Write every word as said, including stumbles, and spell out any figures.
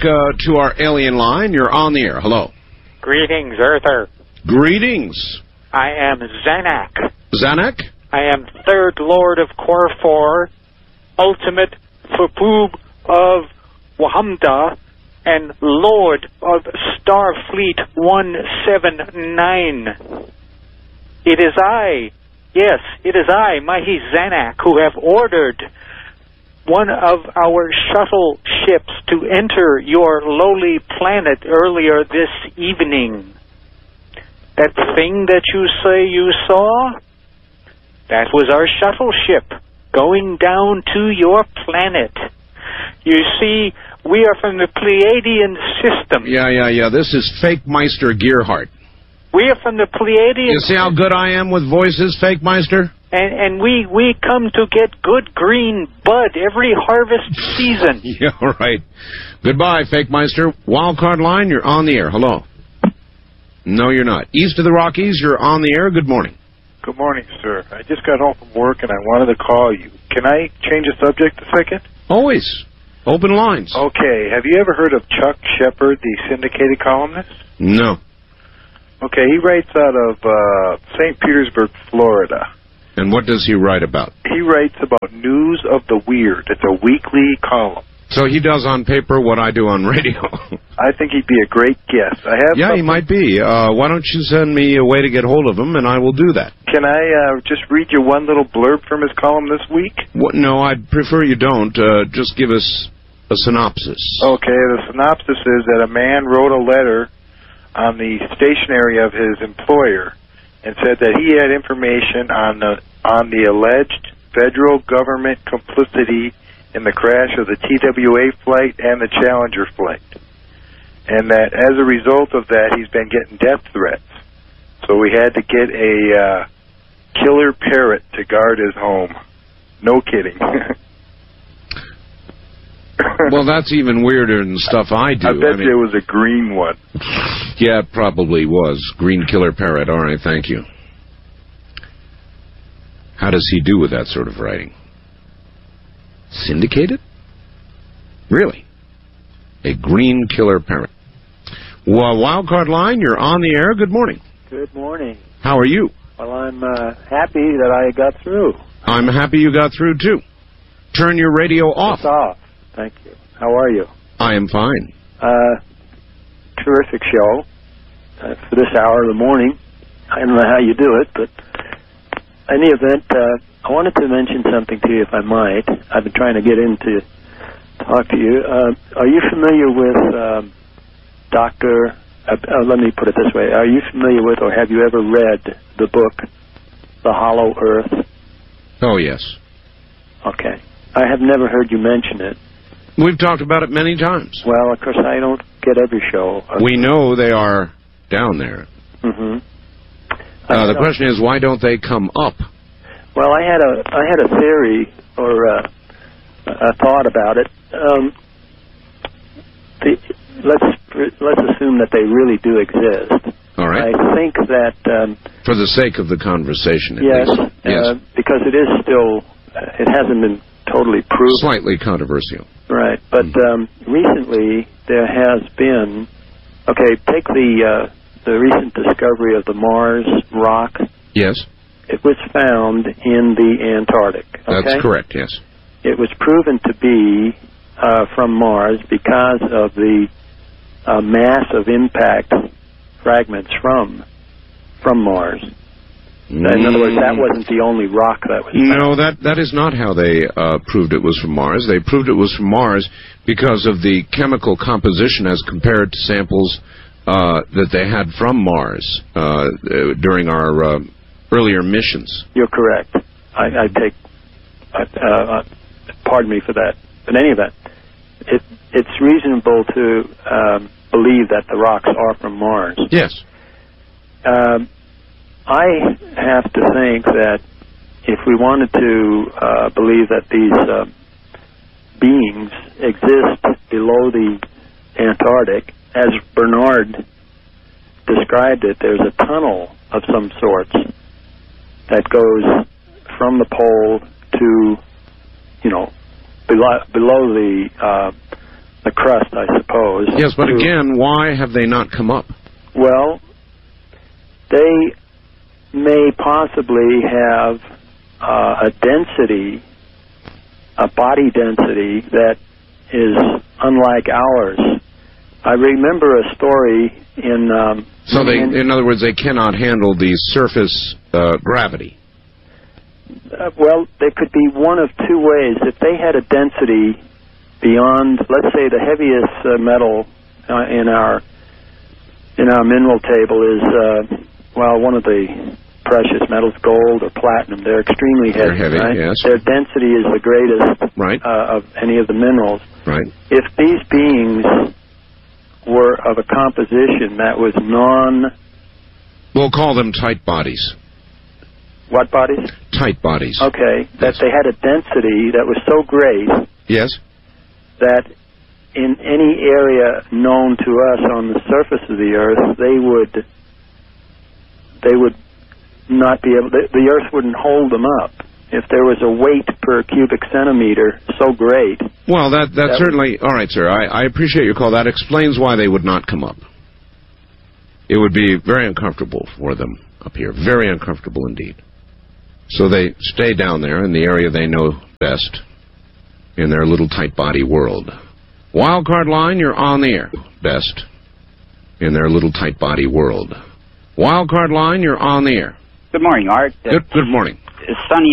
uh, to our alien line. You're on the air. Hello. Greetings, Earther. Greetings. I am Zanak. Zanak? I am Third Lord of Korfor, Ultimate Fapoob of Wahamda, and Lord of Starfleet one seven nine. It is I, yes, it is I, Mighty Zanak, who have ordered one of our shuttle ships to enter your lowly planet earlier this evening. That thing that you say you saw, that was our shuttle ship going down to your planet. You see, we are from the Pleiadian system. Yeah, yeah, yeah. This is Fake Meister Gearhart. We are from the Pleiadian You see how good I am with voices, Fake Meister? And, and we, we come to get good green bud every harvest season. Yeah, right. Goodbye, Fake Meister. Wildcard line, you're on the air. Hello. No, you're not. East of the Rockies, you're on the air. Good morning. Good morning, sir. I just got home from work and I wanted to call you. Can I change the subject a second? Always. Open lines. Okay. Have you ever heard of Chuck Shepard, the syndicated columnist? No. Okay, he writes out of uh, Saint Petersburg, Florida. And what does he write about? He writes about news of the weird. It's a weekly column. So he does on paper what I do on radio. I think he'd be a great guest. I have. Yeah, he might be. Uh, why don't you send me a way to get hold of him, and I will do that. Can I uh, just read you one little blurb from his column this week? What? No, I'd prefer you don't. Uh, just give us a synopsis. Okay, the synopsis is that a man wrote a letter on the stationery of his employer and said that he had information on the on the alleged federal government complicity in the crash of the T W A flight and the Challenger flight. And that as a result of that, he's been getting death threats. So we had to get a uh, killer parrot to guard his home. No kidding. Well, that's even weirder than stuff I do. I bet I mean, there was a green one. Yeah, it probably was. Green killer parrot. All right, thank you. How does he do with that sort of writing? Syndicated? Really? A green killer parrot. Well, Wildcard line, you're on the air. Good morning. Good morning. How are you? Well, I'm uh, happy that I got through. I'm happy you got through, too. Turn your radio off. It's off. Thank you. How are you? I am fine. Uh, terrific show uh, for this hour of the morning. I don't know how you do it, but in any event, uh, I wanted to mention something to you, if I might. I've been trying to get in to talk to you. Uh, are you familiar with um, Doctor Uh, uh, let me put it this way. Are you familiar with or have you ever read the book, The Hollow Earth? Oh, yes. Okay. I have never heard you mention it. We've talked about it many times. Well, of course, I don't get every show. We know they are down there. Mm-hmm. Uh, the question is, why don't they come up? Well, I had a I had a theory or uh, a thought about it. Um, the, let's let's assume that they really do exist. All right. I think that um, for the sake of the conversation, at yes, least. yes, uh, because it is still uh, it hasn't been totally proven. Slightly controversial. Right, but um, recently there has been. Okay, take the uh, the recent discovery of the Mars rock. Yes. It was found in the Antarctic. Okay? That's correct, yes. It was proven to be uh, from Mars because of the uh, mass of impact fragments from from Mars. Mm. In other words, that wasn't the only rock that was found. No, that, that is not how they uh, proved it was from Mars. They proved it was from Mars because of the chemical composition as compared to samples uh, that they had from Mars uh, during our uh, earlier missions. You're correct. I, I take, uh, uh, pardon me for that. In any event, it, it's reasonable to um, believe that the rocks are from Mars. Yes. Um, I have to think that if we wanted to uh, believe that these uh, beings exist below the Antarctic, as Bernard described it, there's a tunnel of some sorts that goes from the pole to, you know, below, below the uh, the crust, I suppose. Yes, but to, again, why have they not come up? Well, they may possibly have uh, a density, a body density that is unlike ours. I remember a story in... Um, so they, in, in other words, they cannot handle the surface uh, gravity. Uh, well, there could be one of two ways. If they had a density beyond, let's say, the heaviest uh, metal uh, in our in our mineral table is, uh, well, one of the precious metals, gold or platinum. They're extremely heavy. They're heavy, right? yes. Their density is the greatest right. uh, of any of the minerals. Right. If these beings were of a composition that was non... We'll call them tight bodies. What bodies? Tight bodies. Okay. That yes. they had a density that was so great... Yes. That in any area known to us on the surface of the Earth, they would... They would not be able... The, the Earth wouldn't hold them up. If there was a weight per cubic centimeter so great... Well, that, that, that certainly... All right, sir, I, I appreciate your call. That explains why they would not come up. It would be very uncomfortable for them up here. Very uncomfortable indeed. So they stay down there in the area they know best, in their little tight body world. Wildcard line, you're on the air. Best, in their little tight body world. Wildcard line, you're on the air. Good morning, Art. Good, good morning. Sonny